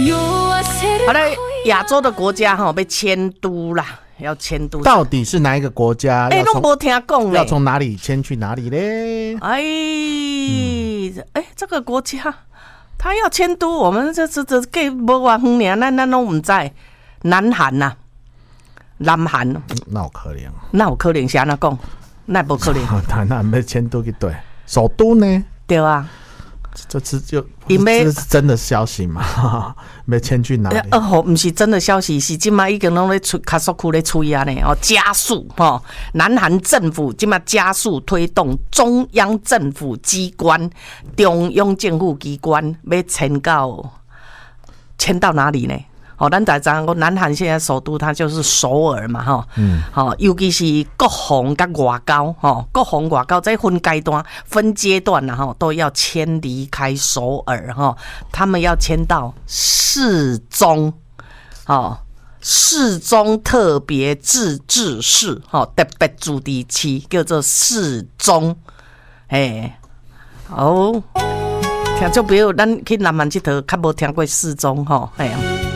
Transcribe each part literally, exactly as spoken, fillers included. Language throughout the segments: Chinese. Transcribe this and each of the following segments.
好嘞，亚洲的国家哈被迁都啦，要迁都。 到底是哪一个国家？ 哎、欸，都没听讲嘞。 要从哪里迁去哪里嘞？ 哎，嗯、哎，这个国家他要迁都，我们这这这给无偌远呢，咱咱拢唔知。南韩呐、啊，南韩。 那有可能？ 那有可能是安怎讲？那不可能。 南韩要迁都去对，首都呢？ 对啊。 这次就这是真的消息嘛？要迁去哪里？ 呃，吼，不是真的消息，是今嘛已经拢在出卡索库在催啊呢，哦，加速哦，南韩政府今嘛加速推动中央政府机关、中央政府机关要迁到迁到哪里呢？哦，咱大家讲，南韩现在首都它就是首尔嘛，哈，嗯，好，尤其是国防跟外交，哈，国防外交在分阶段、分阶段呢，哈，都要迁离开首尔，哈，他们要迁到世宗，哦，世宗特别自治市，哈，特别驻地区叫做世宗，哎，哦，听就比如咱去南韩佚佗，较无听过世宗，哈，哎呀。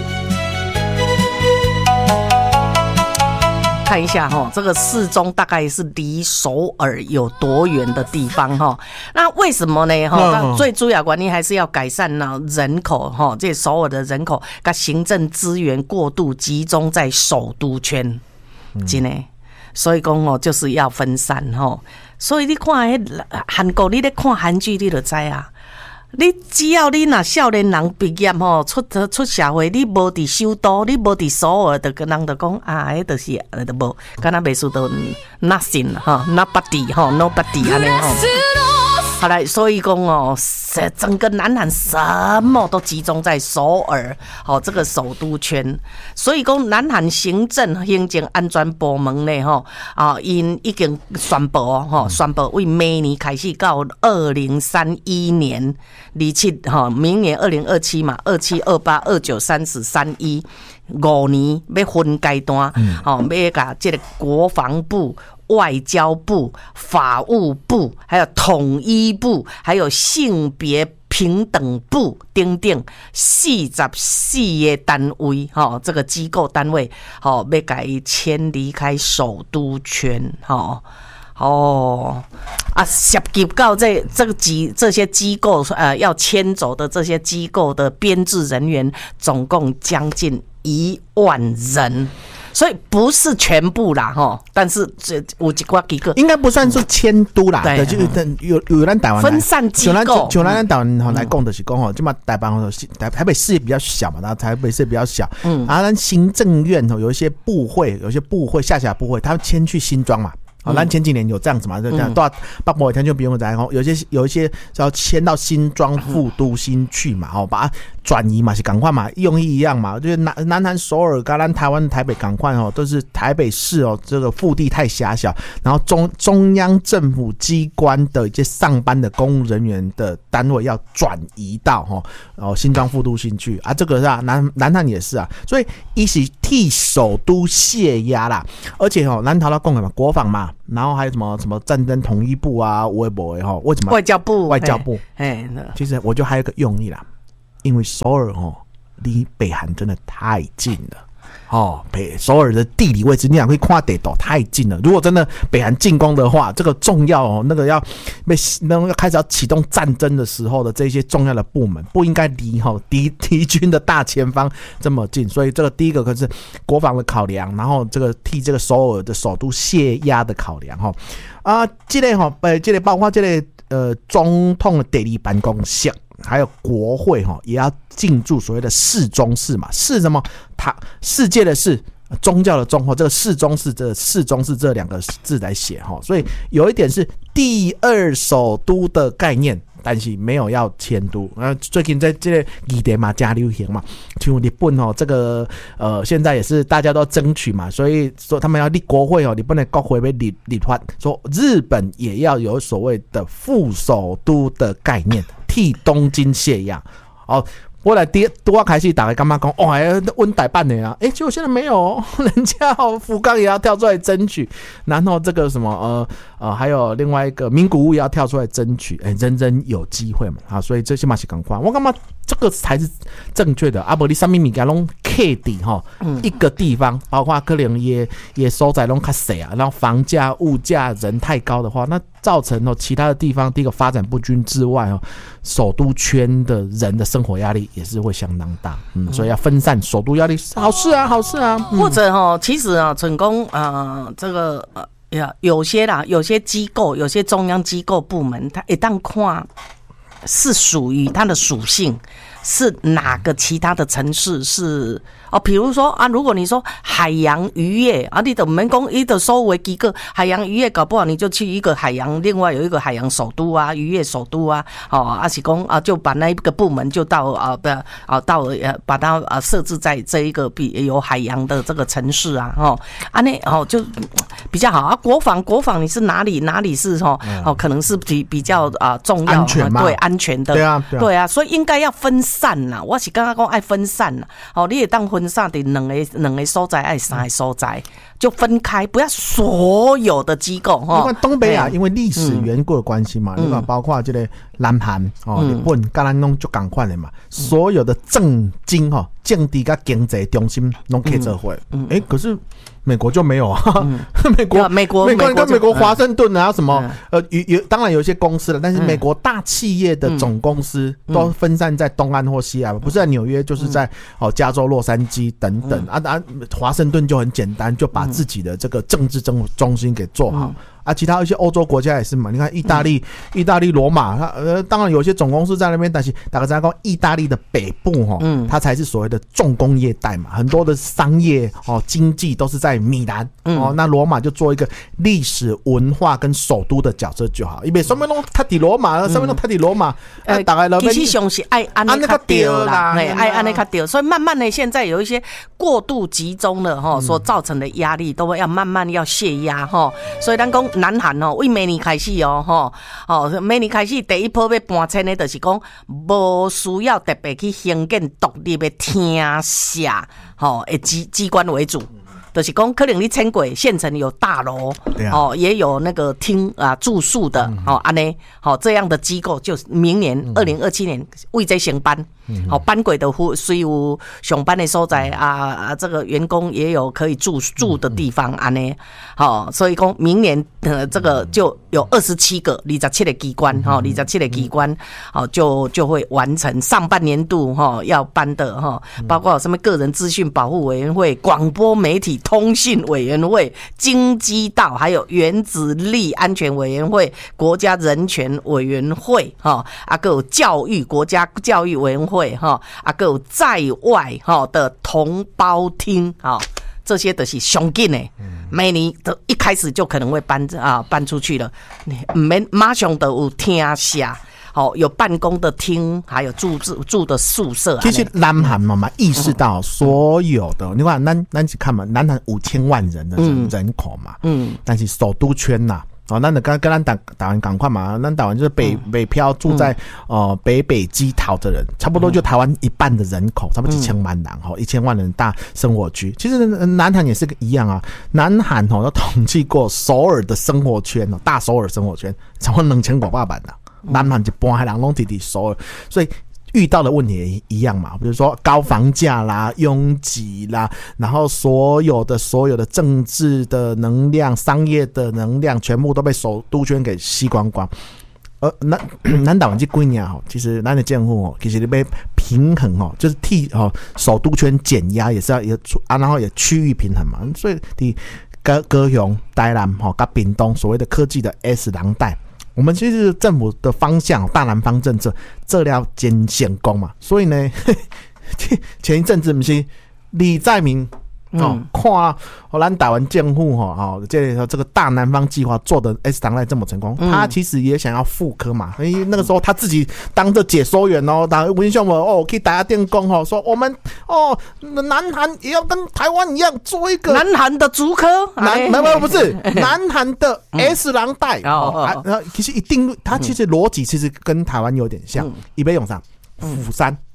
看一下哈，这个世宗大概是离首尔有多远的地方哈？那为什么呢？哈，最主要原因还是要改善呢人口哈，这首尔的人口跟行政资源过度集中在首都圈，真的。所以讲哦，就是要分散哈。所以你看迄韩国，你咧看韩剧，你就知啊。你只要你若少年人毕业吼，出出社会，你无伫首都，你无伫首尔，就跟人就讲啊，迄就是，就无，敢若袂输到 nothing 哈 ，nobody 哈 ，nobody 安尼吼。好来，所以讲哦，整个南韩什么都集中在首尔，好、哦、这个首都圈。所以讲，南韩行政、行政安全部门呢，吼啊，因已经宣布哦，吼宣布为明年开始到二零三一年，二七哈，明年二零二七嘛，二七、二八、二九、三十、三一五年要分阶段，好、哦、要甲这个国防部。外交部、法务部，还有统一部，还有性别平等部等等四十四个单位，哈，这个机构单位，好，要改迁离开首都圈，哈。哦，啊，涉及到这这个机这些机构呃要迁走的这些机构的编制人员，总共将近一万人。所以不是全部啦，哈，但是这有一挂几个， 应该不算是迁都啦，对，就有有咱台湾分散机构， 就咱台湾来讲就是讲吼，就嘛台湾台台北市也比较小嘛，然后台北市比较小，嗯，然后咱行政院吼有一些部会，有一些部会下辖部会，他们迁去新庄嘛。好，咱前几年有这样子嘛，就这样，到北部天就不用再讲，有些有一些要迁到新庄副都心去嘛，好，把它转移嘛，是赶快嘛，用意一样嘛，就是南南韩首尔跟咱台湾台北赶快哦，都是台北市哦，这个腹地太狭小，然后中中央政府机关的一些上班的公务人员的单位要转移到哈哦新庄副都心去啊，这个是啊，南南韩也是啊，所以一起替首都泄压啦，而且哦，咱头到讲的嘛，国防嘛。然后还有什么什么战争统一部啊，微博哈，为什么外交部？ 外交部， 哎， 其实我就还有一个用意啦，因为首尔哦离北韩真的太近了。哦，北首尔的地理位置，你想可以看地图太近了。如果真的北韩进攻的话，这个重要哦，那个要被那个要开始要启动战争的时候的这些重要的部门，不应该离哈敌敌军的大前方这么近。所以这个第一个可是国防的考量，然后这个替这个首尔的首都泄压的考量哈啊，这个哈呃，这个包括这个呃总统的第二办公室。还有国会哈也要进驻所谓的世宗室嘛，世什么？它世界的世，宗教的宗哈，这个世宗室这世宗室这两个字来写哈，所以有一点是第二首都的概念，但是没有要迁都。呃，最近在这个议题嘛加流行嘛，像日本哦，这个呃现在也是大家都争取嘛，所以说他们要立国会哦，日本的国会要立立法，说日本也要有所谓的副首都的概念。替东京泄压，哦，我来第多开始打开干嘛讲，哦，还温台办的啊，哎，结果现在没有，人家哦福冈也要跳出来争取，然后这个什么呃呃，还有另外一个名古屋也要跳出来争取，哎，人人有机会嘛，啊，所以这些嘛是赶快，我干嘛这个才是正确的。啊，不，你什么物件拢刻地哈，一个地方，包括可能也也所在拢较小啊，然后房价、物价、人太高的话，那造成哦其他的地方第一个发展不均之外哦，首都圈的人的生活压力也是会相当大。嗯，所以要分散首都压力是好事啊，好事啊。嗯、 或者哈，其实啊，成功呃这个呃。有些啦，有些机构，有些中央机构部门，它一旦看是属于它的属性，是哪个其他的城市是哦？比如说啊，如果你说海洋渔业啊，你的门工一的收为几个海洋渔业，搞不好你就去一个海洋，另外有一个海洋首都啊，渔业首都啊，哦，阿喜公啊，就把那一个部门就到啊不啊到呃把它啊设置在这一个比有海洋的这个城市啊，哦啊那哦就比较好啊。国防国防你是哪里哪里是哦哦可能是比比较啊重要安全嘛， 对安全的， 对啊对啊， 对啊，所以应该要分散啦。我是刚刚讲爱分散啦，哦，你也当分散的两个两个所在，爱三个所在就分开，不要所有的机构哈。 因为东北亚因为历史缘故的关系嘛，你看包括这个南韩哦、日本、跟咱拢就同款的嘛，所有的政经哈、政治跟经济中心拢可以做伙。哎，可是美国就没有啊，嗯、美国美国美国跟美国华盛顿啊什么、嗯、呃有有当然有一些公司了，但是美国大企业的总公司都分散在东岸或西岸，不是在纽约就是在哦加州洛杉矶等等、嗯、啊啊华盛顿就很简单，就把自己的这个政治中中心给做好。嗯啊，其他一些欧洲国家也是嘛，你看意大利，嗯、意大利罗马，它呃，当然有些总公司在那边，但是大家知道，意大利的北部哈，嗯，它才是所谓的重工业带嘛，很多的商业哦经济都是在米兰、嗯、哦，那罗马就做一个历史文化跟首都的角色就好，因为什么拢塔底罗马，什么拢塔底罗马，呃，大概其实上是爱安尼较对啦，哎，爱安尼较对，所以慢慢的现在有一些过度集中的哈所造成的压力，都要慢慢要泄压哈，所以咱讲。南韩哦，为明年开始哦，吼哦，明年开始第一波要搬迁的，就是讲无需要特别去兴建独立的厅舍，吼，以机机关为主。就是讲，可能你迁过县城有大楼、啊，哦，也有那个厅啊住宿的，哦，安尼，好这样的机构，就明年二零二七年为这升班，好、嗯、班轨的户虽有上班的所在啊啊，这个员工也有可以住住的地方，安尼，好，所以讲明年呃这个就有二十七个、二十七个机关，哈，二十七个机关，好就就会完成上半年度哈要颁的哈，包括什么个人资讯保护委员会、广播媒体。通信委员会、经济道，还有原子力安全委员会、国家人权委员会，哈，啊，还有教育国家教育委员会，哈，啊，还有在外哈的同胞厅，哈，这些都是上紧的，每年都一开始就可能会搬啊搬出去了，唔免马上都有厅下。哦，有办公的厅，还有住住住的宿舍。 其实南韩嘛嘛意识到所有的，嗯、你看咱咱去看嘛，南韩五千万人的人、嗯、人口嘛，嗯，但是首都圈呐、啊。哦，那跟跟咱打打完赶快嘛，咱打完就是北、嗯、北漂住在、嗯、呃北北基桃的人，差不多就台湾一半的人口，差不多几千万人哈，一、嗯、千万人大生活区。其实南韩也是个一样啊，南韩哦，都统计过首尔的生活圈哦，大首尔生活圈，差不多两千五百万的。南韩一半的人拢伫伫首尔，所以遇到的问题也一样嘛，比如说高房价啦、拥挤啦，然后所有的所有的政治的能量、商业的能量，全部都被首都圈给吸光光。而南南岛这几年吼，其实咱的政府吼，其实你要平衡吼，就是替吼首都圈减压，也是要也啊，然后也区域平衡嘛，所以伫高高雄、台南吼、甲屏东所谓的科技的 S 廊带。我们其实政府的方向大南方政策这料兼成功嘛，所以呢，前一阵子不是李在明哦，看哦，咱台湾政府哈哦，这这个大南方计划做的 S 党赖这么成功，嗯、他其实也想要复刻嘛。因为那个时候他自己当着解说员哦，打文雄我哦，可以打下电工哦，说我们哦，南韩也要跟台湾一样做一个南韩的竹科， 南没有不是南韩的 S 廊带、嗯、哦，啊、其实一定他其实逻辑其实跟台湾有点像，一杯涌上釜山。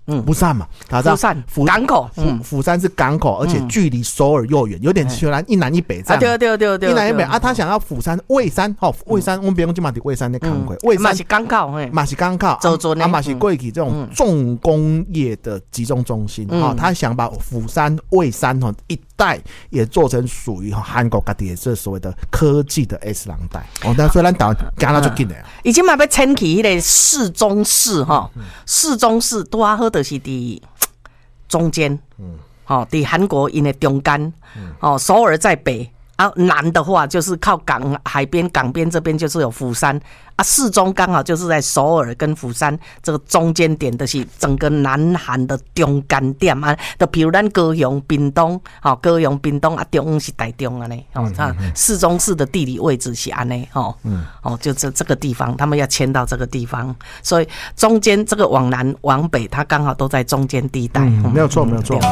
嗯， 釜山嘛，大家釜山港口， 釜釜山是港口，而且距离首尔又远，有点虽然一南一北这样。 对对对对， 一南一北啊，他想要釜山蔚山，吼蔚山，我们不用去马底蔚山那看过，蔚山嘛是港口， 嘛是港口， 走走啊嘛是过去这种重工业的集中中心，哈，他想把釜山、蔚山哈一带也做成属于韩国各地这所谓的科技的 S 廊带。哦，但虽然岛加了就紧的， 已经嘛要迁去迄个市中市哈，市中市拄啊好就是伫中间，嗯，哦，伫韩国因的中间，哦，首尔在北。啊，南的话就是靠港海边港边这边就是有釜山啊，市中刚好就是在首尔跟釜山这个中间点的是整个南韩的中间点啊，就比如咱高雄、屏东，好、哦、高雄、屏东啊，中央是台中啊呢，哦，它市中市的地理位置是安呢，哦，嗯，哦，就这这个地方，他们要迁到这个地方，所以中间这个往南往北，它刚好都在中间地带， 嗯嗯、没有错，没有错。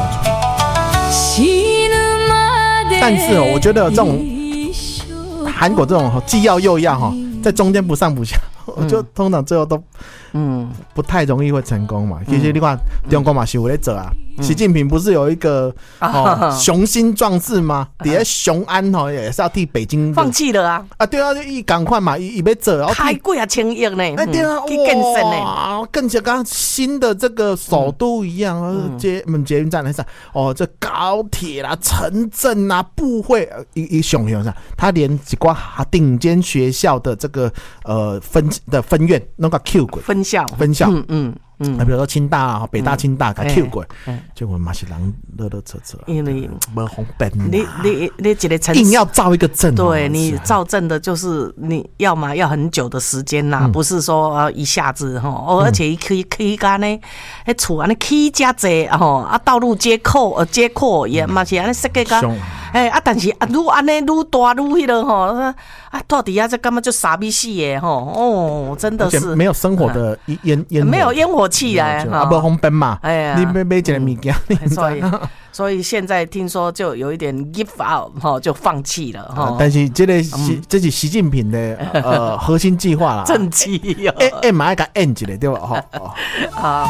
但是哦，我觉得这种韩国这种既要又要哈，在中间不上不下，我就通常最后都嗯不太容易会成功嘛。其实你看中国嘛是有在做啊，习近平不是有一个哦雄心壮志吗？底下雄安哦也是要替北京放弃了啊啊对啊，就一赶快嘛，一一被做， 开几啊千亿呢？ 哎对啊，哇，更像刚新的这个首都一样，捷嗯捷运站还是哦这高铁啦、城镇啊、部会一一熊熊上，他连几挂顶尖学校的这个呃分的分院那个 Q 过分校分校嗯嗯。嗯， 比如说清大啊、北大、清大，给 Q 过，结果嘛是人乐乐车车， 因为没红本， 你你你几个城市硬要造一个镇， 对你造镇的就是你要嘛要很久的时间呐，不是说呃一下子哈，而且可以可以干呢，哎厝安尼起加济吼，啊道路接口呃接口也嘛是安尼设计个，哎啊但是啊愈安尼愈大愈迄个吼，啊到底下这干嘛就傻逼死耶吼，哦真的是没有生活的烟烟没有烟火气来啊，不红本嘛， 哎呀， 你买买一个物件， 所以所以现在听说就有一点 give out 哈，就放弃了哈。 但是这个习这是习近平的呃核心计划啦， 政绩哟， 哎哎，马上给 end 起来对吧？哈啊。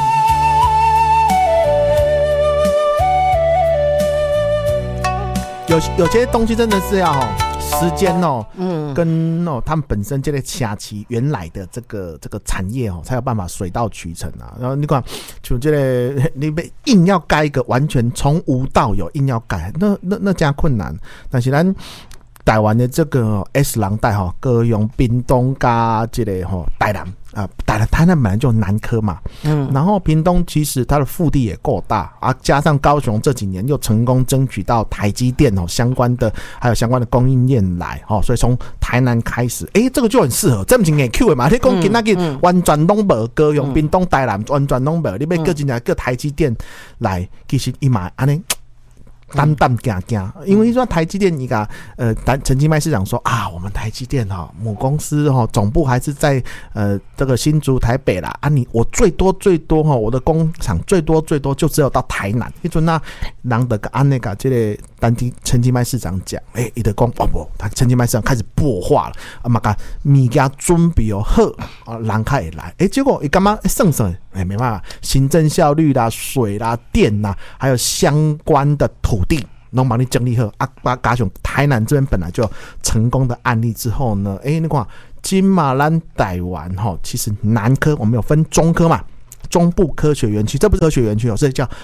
有有些东西真的是要时间哦，嗯，跟哦他们本身这个卡其原来的这个这个产业哦，才有办法水到渠成啊。然后你看，就这个你被硬要改一个完全从无到有，硬要改，那那那加困难。但是咱台湾的这个 S 廊带哈，高雄、屏东加这个哈台南啊，台南台南本来就南科嘛，嗯，然后屏东其实它的腹地也够大啊，加上高雄这几年又成功争取到台积电哦相关的还有相关的供应链来哦，所以从台南开始，哎、欸，这个就很适合，这不是 Q 的嘛？你讲今那个完全拢无高雄、屏东、台南完全拢无，你要搁进来搁台积电来，其实伊嘛安尼。淡淡行行，因为说台积电，你讲呃，陈其迈市长说啊，我们台积电哈母公司哈总部还是在呃这个新竹、台北啦啊你，我最多最多哈，我的工厂最多最多就只有到台南。迄阵那人的按那个这个单听陈其迈市长讲，哎、欸，伊就讲哦不，他陈其迈市长开始破化了啊嘛个物件准备好啊，人开会来，哎、欸，结果伊干嘛省省？哎、欸，没办法，行政效率啦、水啦、电啦，还有相关的土地，拢帮你整理好啊。把加上台南这边本来就有成功的案例之后呢，哎、欸，你看金马兰台湾哈，其实南科我们有分中科嘛，中部科学园区，这不是科学园区哦，这叫